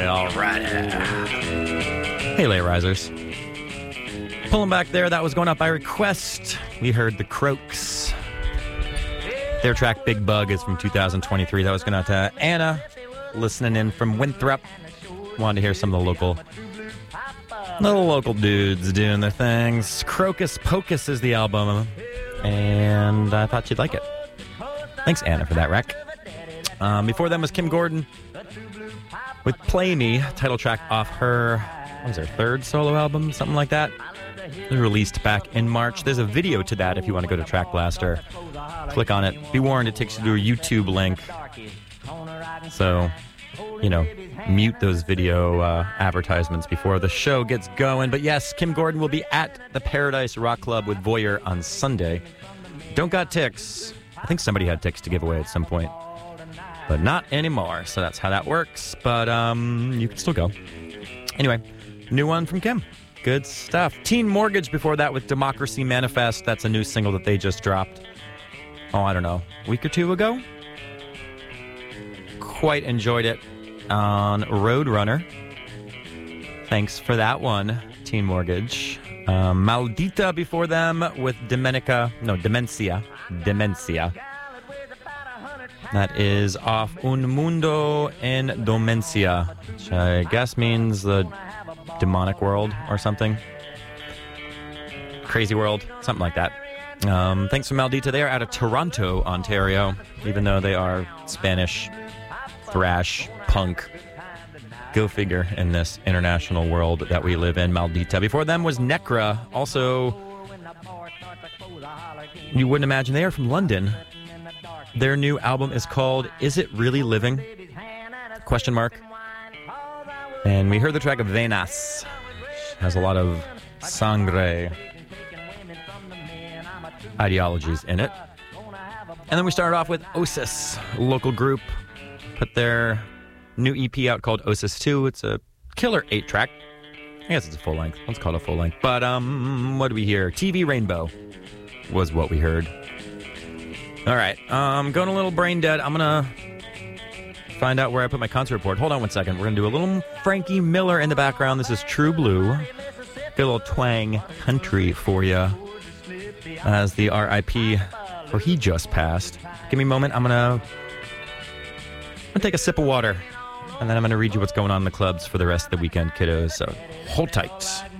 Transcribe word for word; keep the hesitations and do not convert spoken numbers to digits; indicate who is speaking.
Speaker 1: All right. Hey, late risers. Pulling back there, that was going up by request. We heard the Croaks. Their track Big Bug is from two thousand twenty-three. That was going out to Anna, listening in from Winthrop. Wanted to hear some of the local, little local dudes doing their things. Crocus Pocus is the album, and I thought you'd like it. Thanks, Anna, for that rec. Um, before them was Kim Gordon with Play Me, title track off her, what was her third solo album, something like that. It was released back in March. There's a video to that if you want to go to Track Blaster. Click on it. Be warned, it takes you to a YouTube link. So, you know, mute those video uh, advertisements before the show gets going. But yes, Kim Gordon will be at the Paradise Rock Club with Voyeur on Sunday. Don't got ticks. I think somebody had ticks to give away at some point, but not anymore. So that's how that works. But um, you can still go. Anyway, new one from Kim. Good stuff. Teen Mortgage before that with Democracy Manifest. That's a new single that they just dropped. Oh, I don't know, a week or two ago? Quite enjoyed it on Roadrunner. Thanks for that one, Teen Mortgage. Um, Maldita before them with Domenica, no, Demencia. Demencia. That is off Un Mundo en Demencia, which I guess means the demonic world or something. Crazy world, something like that. Um, thanks for Maldita. They are out of Toronto, Ontario, even though they are Spanish, thrash, punk. Go figure in this international world that we live in, Maldita. Before them was Necra, also, you wouldn't imagine they are from London. Their new album is called Is It Really Living? Question mark. And we heard the track of Venas. Has a lot of sangre ideologies in it. And then we started off with Osis, a local group. Put their new E P out called Osis two. It's a killer eight track. I guess it's a full length. Let's call it a full length. But um, what do we hear? T V Rainbow was what we heard. All right, um, going a little brain dead. I'm gonna find out where I put my concert report. Hold on one second. We're gonna do a little Frankie Miller in the background. This is True Blue. Good little twang country for you as the R I P, or he just passed. Give me a moment. I'm gonna, I'm gonna take a sip of water, and then I'm gonna read you what's going on in the clubs for the rest of the weekend, kiddos. So hold tight.